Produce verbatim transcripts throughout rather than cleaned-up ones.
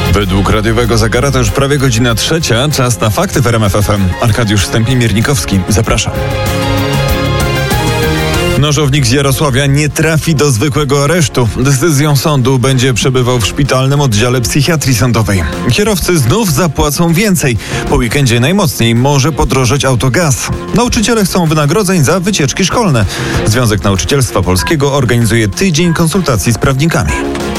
Według radiowego zegara to już prawie godzina trzecia. Czas na fakty w R M F F M. Arkadiusz Stępień-Miernikowski. Zapraszam. Nożownik z Jarosławia nie trafi do zwykłego aresztu. Decyzją sądu będzie przebywał w szpitalnym oddziale psychiatrii sądowej. Kierowcy znów zapłacą więcej. Po weekendzie najmocniej może podrożeć autogaz. Nauczyciele chcą wynagrodzeń za wycieczki szkolne. Związek Nauczycielstwa Polskiego organizuje tydzień konsultacji z prawnikami.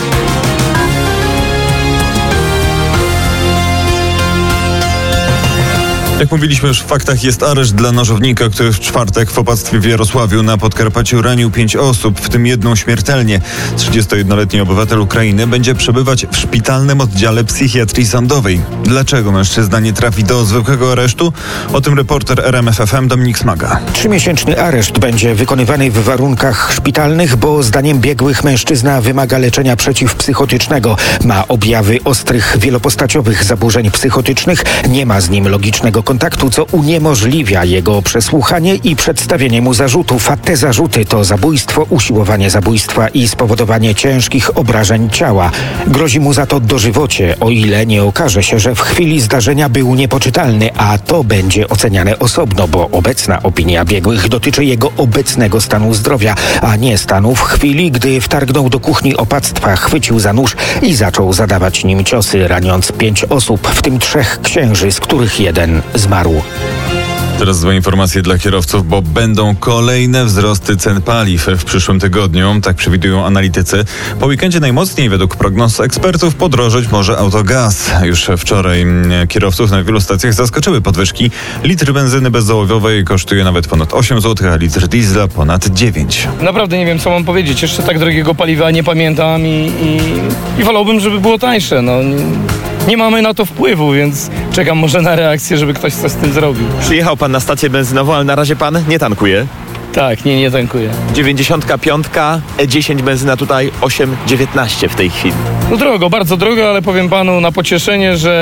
Jak mówiliśmy już w faktach, jest areszt dla nożownika, który w czwartek w opactwie w Jarosławiu na Podkarpaciu ranił pięć osób, w tym jedną śmiertelnie. trzydziestojednoletni obywatel Ukrainy będzie przebywać w szpitalnym oddziale psychiatrii sądowej. Dlaczego mężczyzna nie trafi do zwykłego aresztu? O tym reporter R M F F M Dominik Smaga. Trzymiesięczny areszt będzie wykonywany w warunkach szpitalnych, bo zdaniem biegłych mężczyzna wymaga leczenia przeciwpsychotycznego. Ma objawy ostrych, wielopostaciowych zaburzeń psychotycznych. Nie ma z nim logicznego kontaktu, co uniemożliwia jego przesłuchanie i przedstawienie mu zarzutów, a te zarzuty to zabójstwo, usiłowanie zabójstwa i spowodowanie ciężkich obrażeń ciała. Grozi mu za to dożywocie, o ile nie okaże się, że w chwili zdarzenia był niepoczytalny, a to będzie oceniane osobno, bo obecna opinia biegłych dotyczy jego obecnego stanu zdrowia, a nie stanu w chwili, gdy wtargnął do kuchni opactwa, chwycił za nóż i zaczął zadawać nim ciosy, raniąc pięć osób, w tym trzech księży, z których jeden zmarł. Teraz złe informacje dla kierowców, bo będą kolejne wzrosty cen paliw w przyszłym tygodniu, tak przewidują analitycy. Po weekendzie najmocniej według prognoz ekspertów podrożeć może autogaz. Już wczoraj kierowców na wielu stacjach zaskoczyły podwyżki. Litr benzyny bezołowiowej kosztuje nawet ponad osiem złotych, a litr diesla ponad dziewięć. Naprawdę nie wiem, co mam powiedzieć. Jeszcze tak drogiego paliwa nie pamiętam i, i, i wolałbym, żeby było tańsze. No. Nie mamy na to wpływu, więc czekam może na reakcję, żeby ktoś coś z tym zrobił. Przyjechał pan na stację benzynową, ale na razie pan nie tankuje. Tak, nie, nie tankuję. dziewięćdziesiąt pięć, E dziesięć benzyna tutaj osiem dziewiętnaście w tej chwili. No drogo, bardzo drogo, ale powiem panu na pocieszenie, że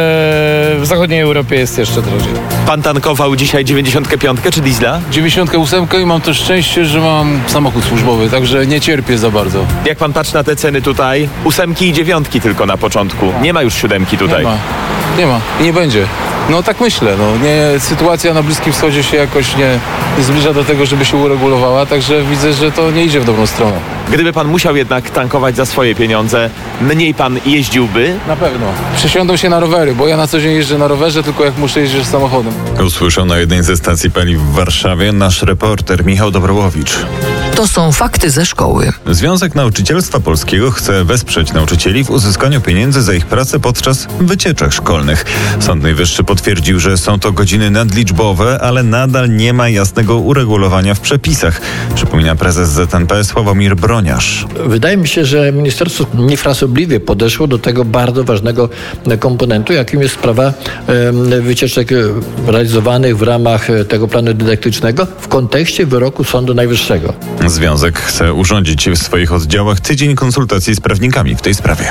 w zachodniej Europie jest jeszcze drożej. Pan tankował dzisiaj dziewięćdziesiąt pięć czy diesla? dziewięćdziesiąt osiem i mam to szczęście, że mam samochód służbowy, także nie cierpię za bardzo. Jak pan patrzy na te ceny tutaj, ósemki i dziewiątki tylko na początku. Nie ma już siódemki tutaj. Nie ma, nie ma i nie będzie. No tak myślę, no nie, sytuacja na Bliskim Wschodzie się jakoś nie, nie zbliża do tego, żeby się uregulowała, także widzę, że to nie idzie w dobrą stronę. Gdyby pan musiał jednak tankować za swoje pieniądze, mniej pan jeździłby? Na pewno. Przesiądą się na rowery, bo ja na co dzień jeżdżę na rowerze, tylko jak muszę jeździć samochodem. Usłyszał na jednej ze stacji paliw w Warszawie nasz reporter Michał Dobrołowicz. To są fakty ze szkoły. Związek Nauczycielstwa Polskiego chce wesprzeć nauczycieli w uzyskaniu pieniędzy za ich pracę podczas wycieczek szkolnych. Sąd Najwyższy potwierdził, że są to godziny nadliczbowe, ale nadal nie ma jasnego uregulowania w przepisach, przypomina prezes Z N P Sławomir Broniarz. Wydaje mi się, że ministerstwo niefrasobliwie podeszło do tego bardzo ważnego komponentu, jakim jest sprawa wycieczek realizowanych w ramach tego planu dydaktycznego w kontekście wyroku Sądu Najwyższego. Związek chce urządzić w swoich oddziałach tydzień konsultacji z prawnikami w tej sprawie.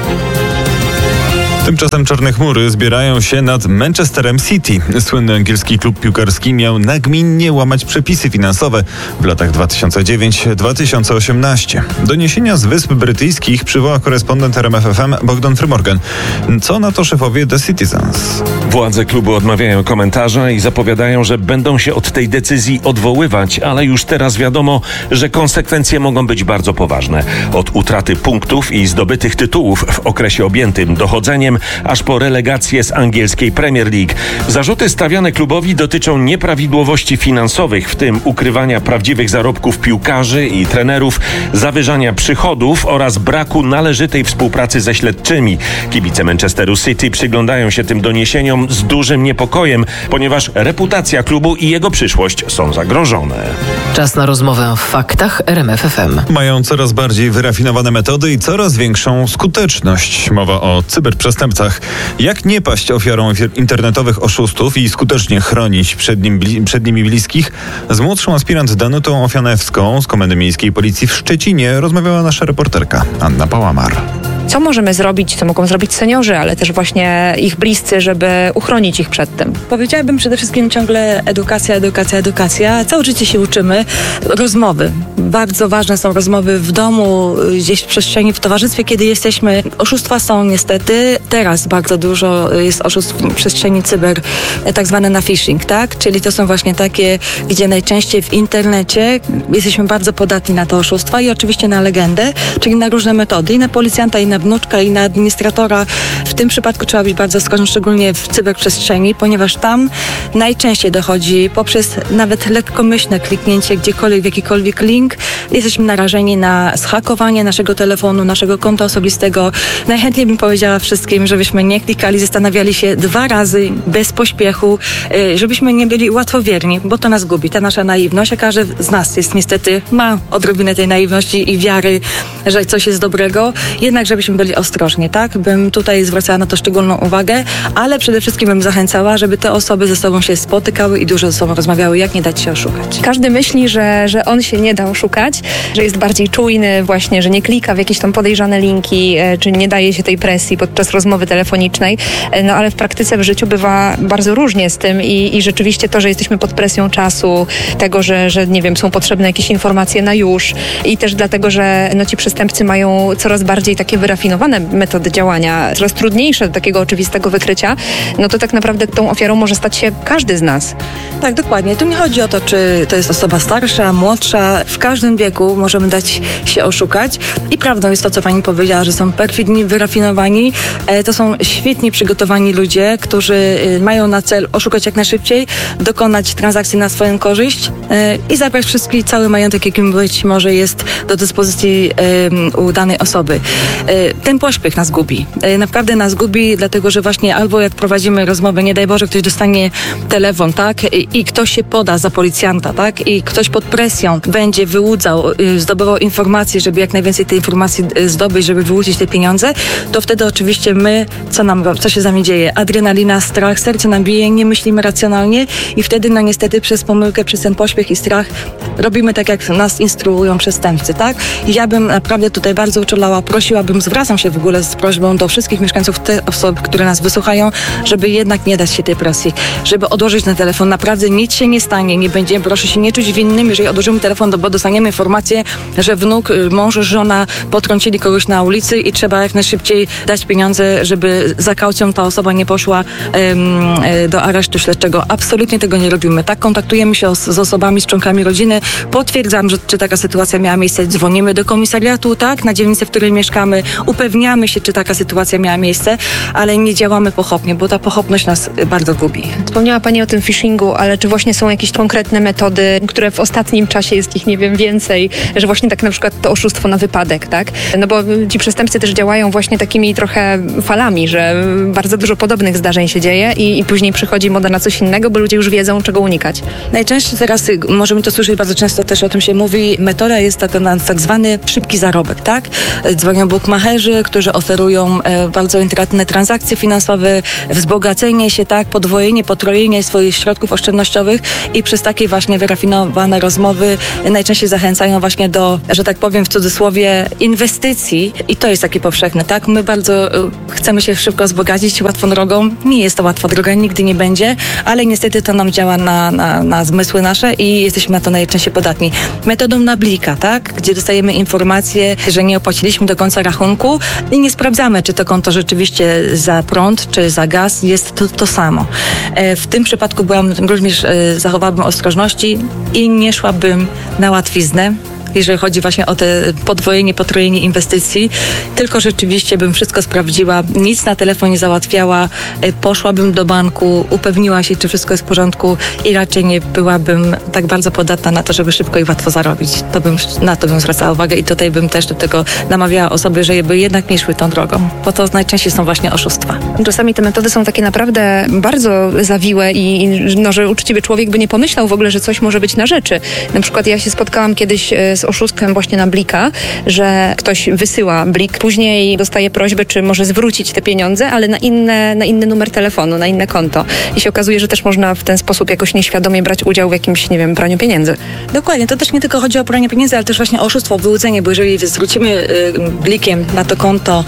Tymczasem czarne chmury zbierają się nad Manchesterem City. Słynny angielski klub piłkarski miał nagminnie łamać przepisy finansowe w latach dwa tysiące dziewiąty do dwa tysiące osiemnastego. Doniesienia z Wysp Brytyjskich przywoła korespondent R M F F M Bogdan Frymorgan. Co na to szefowie The Citizens? Władze klubu odmawiają komentarza i zapowiadają, że będą się od tej decyzji odwoływać, ale już teraz wiadomo, że konsekwencje mogą być bardzo poważne. Od utraty punktów i zdobytych tytułów w okresie objętym dochodzeniem, aż po relegację z angielskiej Premier League. Zarzuty stawiane klubowi dotyczą nieprawidłowości finansowych, w tym ukrywania prawdziwych zarobków piłkarzy i trenerów, zawyżania przychodów oraz braku należytej współpracy ze śledczymi. Kibice Manchesteru City przyglądają się tym doniesieniom z dużym niepokojem, ponieważ reputacja klubu i jego przyszłość są zagrożone. Czas na rozmowę w faktach R M F F M. Mają coraz bardziej wyrafinowane metody i coraz większą skuteczność. Mowa o cyberprzestępstwach. Jak nie paść ofiarą internetowych oszustów i skutecznie chronić przed, nim, przed nimi bliskich? Z młodszą aspirant Danutą Ofianewską z Komendy Miejskiej Policji w Szczecinie rozmawiała nasza reporterka Anna Pałamar. Co możemy zrobić, co mogą zrobić seniorzy, ale też właśnie ich bliscy, żeby uchronić ich przed tym? Powiedziałabym przede wszystkim ciągle edukacja, edukacja, edukacja. Całe życie się uczymy. Rozmowy. Bardzo ważne są rozmowy w domu, gdzieś w przestrzeni, w towarzystwie, kiedy jesteśmy. Oszustwa są niestety. Teraz bardzo dużo jest oszustw w przestrzeni cyber, tak zwane na phishing, tak? Czyli to są właśnie takie, gdzie najczęściej w internecie jesteśmy bardzo podatni na te oszustwa i oczywiście na legendę, czyli na różne metody. I na policjanta, i na wnuczka, i na administratora. W tym przypadku trzeba być bardzo ostrożnym, szczególnie w cyberprzestrzeni, ponieważ tam najczęściej dochodzi poprzez nawet lekkomyślne kliknięcie gdziekolwiek w jakikolwiek link. Jesteśmy narażeni na zhakowanie naszego telefonu, naszego konta osobistego. Najchętniej bym powiedziała wszystkim, żebyśmy nie klikali, zastanawiali się dwa razy, bez pośpiechu, żebyśmy nie byli łatwowierni, bo to nas gubi, ta nasza naiwność, a każdy z nas jest niestety, ma odrobinę tej naiwności i wiary, że coś jest dobrego, jednak żebyśmy byli ostrożni, tak? Bym tutaj zwracała na to szczególną uwagę, ale przede wszystkim bym zachęcała, żeby te osoby ze sobą się spotykały i dużo ze sobą rozmawiały, jak nie dać się oszukać. Każdy myśli, że, że on się nie da oszukać, że jest bardziej czujny właśnie, że nie klika w jakieś tam podejrzane linki, czy nie daje się tej presji podczas rozmowy telefonicznej, no ale w praktyce, w życiu bywa bardzo różnie z tym i, i rzeczywiście to, że jesteśmy pod presją czasu, tego, że, że nie wiem, są potrzebne jakieś informacje na już i też dlatego, że no, ci przestępcy mają coraz bardziej takie wyrafinowane metody działania, coraz trudniejsze do takiego oczywistego wykrycia, no to tak naprawdę tą ofiarą może stać się każdy z nas. Tak, dokładnie. Tu nie chodzi o to, czy to jest osoba starsza, młodsza. W każdym wieku możemy dać się oszukać. I prawdą jest to, co pani powiedziała, że są perfidni, wyrafinowani. To są świetnie przygotowani ludzie, którzy mają na cel oszukać jak najszybciej, dokonać transakcji na swoją korzyść i zabrać wszystki, cały majątek, jakim być może jest do dyspozycji u danej osoby. Ten pośpiech nas gubi. Naprawdę nas gubi, dlatego że właśnie albo jak prowadzimy rozmowę, nie daj Boże, ktoś dostanie telefon, tak? I, i ktoś się poda za policjanta, tak? I ktoś pod presją będzie wyłudzał, zdobywał informacje, żeby jak najwięcej tej informacji zdobyć, żeby wyłudzić te pieniądze, to wtedy oczywiście my, co nam, co się z nami dzieje? Adrenalina, strach, serce nam bije, nie myślimy racjonalnie i wtedy, no niestety przez pomyłkę, przez ten pośpiech i strach robimy tak, jak nas instruują przestępcy, tak? I ja bym naprawdę tutaj bardzo uczulała, prosiłabym, zwracam się w ogóle z prośbą do wszystkich mieszkańców, te osoby, które nas wysłuchają, żeby jednak nie dać się tej presji, żeby odłożyć ten telefon. Naprawdę nic się nie stanie, nie będziemy, proszę się nie czuć winnym, jeżeli odłożymy telefon, bo dostaniemy informację, że wnuk, mąż, żona potrącili kogoś na ulicy i trzeba jak najszybciej dać pieniądze, żeby za kaucją ta osoba nie poszła um, do aresztu śledczego. Absolutnie tego nie robimy. Tak, kontaktujemy się z osobami, z członkami rodziny, potwierdzam, że czy taka sytuacja miała miejsce, dzwonimy do komisariatu, tak, na dzielnicę, w której mieszkamy, upewniamy się, czy taka sytuacja miała miejsce, ale nie działamy pochopnie, bo ta pochopność nas bardzo gubi. Wspomniała pani o tym phishingu, ale czy właśnie są jakieś konkretne metody, które w ostatnim czasie jest ich, nie wiem, więcej, że właśnie tak na przykład to oszustwo na wypadek, tak? No bo ci przestępcy też działają właśnie takimi trochę falami, że bardzo dużo podobnych zdarzeń się dzieje i, i później przychodzi moda na coś innego, bo ludzie już wiedzą, czego unikać. Najczęściej teraz, możemy to słyszeć, bardzo często też o tym się mówi, metoda jest taka na tak zwany szybki zarobek, tak? Dzwonią bukmacherzy, którzy oferują e, bardzo intratne transakcje finansowe, wzbogacenie się, tak? Podwojenie, potrojenie swoich środków oszczędnościowych i przez takie właśnie wyrafinowane rozmowy najczęściej zachęcają właśnie do, że tak powiem w cudzysłowie, inwestycji i to jest takie powszechne, tak? My bardzo e, chcemy się szybko wzbogacić łatwą drogą. Nie jest to łatwa droga, nigdy nie będzie, ale niestety to nam działa na, na, na zmysły nasze i jesteśmy na to najczęściej podatni. Metodą na blika, tak? Gdzie dostajemy informację, że nie opłaciliśmy do końca rachunku i nie sprawdzamy, czy to konto rzeczywiście za prąd, czy za gaz jest to, to samo. E, w tym przypadku byłam również, e, zachowałabym ostrożności i nie szłabym na łatwiznę, jeżeli chodzi właśnie o te podwojenie, potrojenie inwestycji, tylko rzeczywiście bym wszystko sprawdziła, nic na telefon nie załatwiała, poszłabym do banku, upewniła się, czy wszystko jest w porządku i raczej nie byłabym tak bardzo podatna na to, żeby szybko i łatwo zarobić. To bym, na to bym zwracała uwagę i tutaj bym też do tego namawiała osoby, żeby jednak nie szły tą drogą, bo to najczęściej są właśnie oszustwa. Czasami te metody są takie naprawdę bardzo zawiłe i no, że uczciwy człowiek by nie pomyślał w ogóle, że coś może być na rzeczy. Na przykład ja się spotkałam kiedyś z z oszustwem właśnie na Blika, że ktoś wysyła Blik, później dostaje prośbę, czy może zwrócić te pieniądze, ale na, inne, na inny numer telefonu, na inne konto. I się okazuje, że też można w ten sposób jakoś nieświadomie brać udział w jakimś, nie wiem, praniu pieniędzy. Dokładnie, to też nie tylko chodzi o pranie pieniędzy, ale też właśnie o oszustwo, wyłudzenie, bo jeżeli zwrócimy y, Blikiem na to konto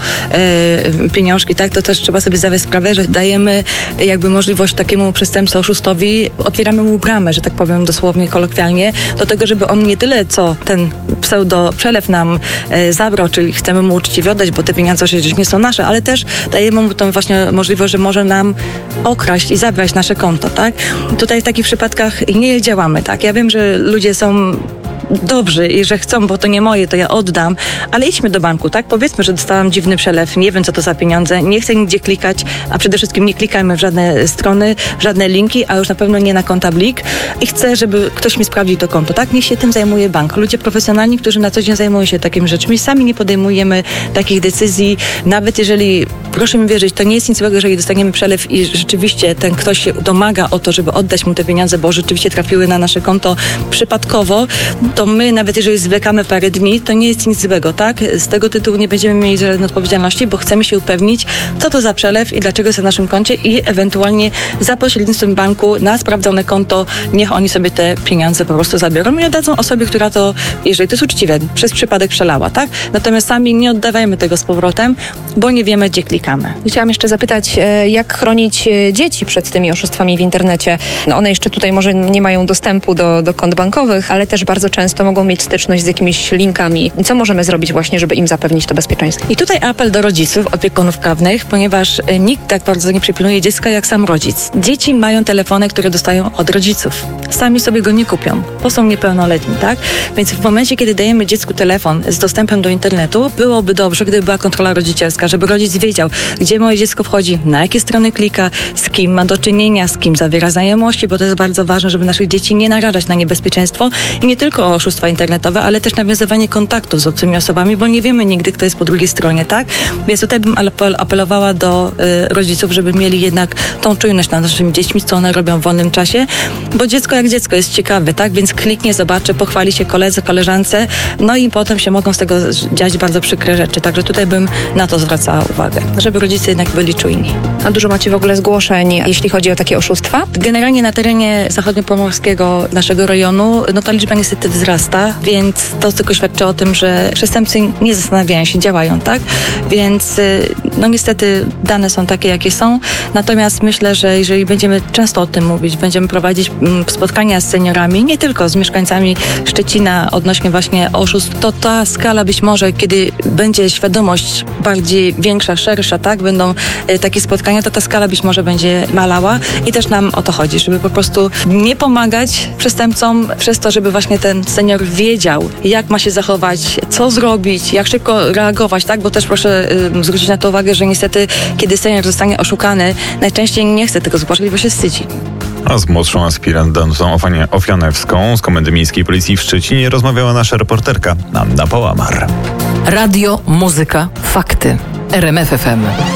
y, pieniążki, tak, to też trzeba sobie zdawać sprawę, że dajemy jakby możliwość takiemu przestępcy, oszustowi, otwieramy mu bramę, że tak powiem dosłownie, kolokwialnie, do tego, żeby on nie tyle, co ten pseudo przelew nam y, zabrał, czyli chcemy mu uczciwie oddać, bo te pieniądze oczywiście nie są nasze, ale też dajemy mu tą właśnie możliwość, że może nam okraść i zabrać nasze konto, tak? Tutaj w takich przypadkach nie działamy, tak? Ja wiem, że ludzie są dobrzy i że chcą, bo to nie moje, to ja oddam, ale idźmy do banku, tak? Powiedzmy, że dostałam dziwny przelew, nie wiem, co to za pieniądze, nie chcę nigdzie klikać, a przede wszystkim nie klikajmy w żadne strony, w żadne linki, a już na pewno nie na konta Blik i chcę, żeby ktoś mi sprawdził to konto, tak? Niech się tym zajmuje bank. Ludzie profesjonalni, którzy na co dzień zajmują się takimi rzeczami, sami nie podejmujemy takich decyzji, nawet jeżeli, proszę mi wierzyć, to nie jest nic złego, jeżeli dostaniemy przelew i rzeczywiście ten ktoś się domaga o to, żeby oddać mu te pieniądze, bo rzeczywiście trafiły na nasze konto przypadkowo, to my, nawet jeżeli zwlekamy parę dni, to nie jest nic złego, tak? Z tego tytułu nie będziemy mieli żadnej odpowiedzialności, bo chcemy się upewnić, co to za przelew i dlaczego jest na naszym koncie i ewentualnie za pośrednictwem banku na sprawdzone konto, niech oni sobie te pieniądze po prostu zabiorą i oddadzą osobie, która to, jeżeli to jest uczciwe, przez przypadek przelała, tak? Natomiast sami nie oddawajmy tego z powrotem, bo nie wiemy, gdzie klikamy. Chciałam jeszcze zapytać, jak chronić dzieci przed tymi oszustwami w internecie? No one jeszcze tutaj może nie mają dostępu do, do kont bankowych, ale też bardzo często mogą mieć styczność z jakimiś linkami. Co możemy zrobić właśnie, żeby im zapewnić to bezpieczeństwo? I tutaj apel do rodziców, opiekunów prawnych, ponieważ nikt tak bardzo nie przypilnuje dziecka jak sam rodzic. Dzieci mają telefony, które dostają od rodziców. Sami sobie go nie kupią, bo są niepełnoletni, tak? Więc w momencie, kiedy dajemy dziecku telefon z dostępem do internetu, byłoby dobrze, gdyby była kontrola rodzicielska, żeby rodzic wiedział, gdzie moje dziecko wchodzi, na jakie strony klika, z kim ma do czynienia, z kim zawiera znajomości, bo to jest bardzo ważne, żeby naszych dzieci nie narażać na niebezpieczeństwo i nie tylko o oszustwa internetowe, ale też nawiązywanie kontaktów z obcymi osobami, bo nie wiemy nigdy, kto jest po drugiej stronie, tak? Więc tutaj bym apelowała do y, rodziców, żeby mieli jednak tą czujność nad naszymi dziećmi, co one robią w wolnym czasie, bo dziecko jak dziecko jest ciekawe, tak? Więc kliknie, zobaczy, pochwali się koledze, koleżance, no i potem się mogą z tego dziać bardzo przykre rzeczy. Także tutaj bym na to zwracała uwagę, żeby rodzice jednak byli czujni. A dużo macie w ogóle zgłoszeń, jeśli chodzi o takie oszustwa? Generalnie na terenie zachodniopomorskiego naszego rejonu, no ta liczba niestety wzrasta, więc to tylko świadczy o tym, że przestępcy nie zastanawiają się, działają, tak? Więc no niestety dane są takie, jakie są. Natomiast myślę, że jeżeli będziemy często o tym mówić, będziemy prowadzić spotkania z seniorami, nie tylko z mieszkańcami Szczecina odnośnie właśnie oszustw, to ta skala być może, kiedy będzie świadomość bardziej większa, szersza, tak? Będą takie spotkania, to ta skala być może będzie malała i też nam o to chodzi, żeby po prostu nie pomagać przestępcom przez to, żeby właśnie ten senior wiedział, jak ma się zachować, co zrobić, jak szybko reagować, tak? Bo też proszę y, zwrócić na to uwagę, że niestety, kiedy senior zostanie oszukany, najczęściej nie chce tego zgłaszać, bo się wstydzi. A z młodszą aspirant Danutą Ofianewską z Komendy Miejskiej Policji w Szczecinie rozmawiała nasza reporterka Anna Połamar. Radio, muzyka, fakty. R M F F M.